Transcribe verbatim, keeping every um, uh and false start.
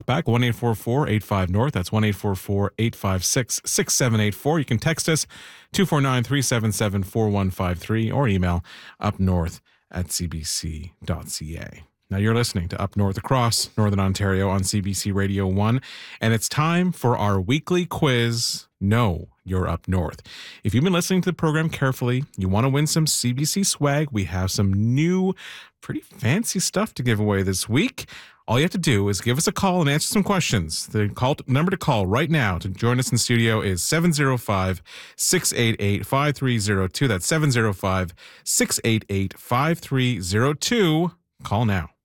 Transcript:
Back one eight four four eight five North. That's one eight four four eight five six six seven eight four. You can text us two four nine three seven seven four one five three or email upnorth at c b c dot c a. Now you're listening to Up North across Northern Ontario on C B C Radio one, and it's time for our weekly quiz, No, You're Up North. If you've been listening to the program carefully, you want to win some C B C swag, we have some new, pretty fancy stuff to give away this week. All you have to do is give us a call and answer some questions. The call number to call right now to join us in studio is seven oh five, six eight eight, five three oh two. That's seven oh five, six eight eight, five three oh two. Call now.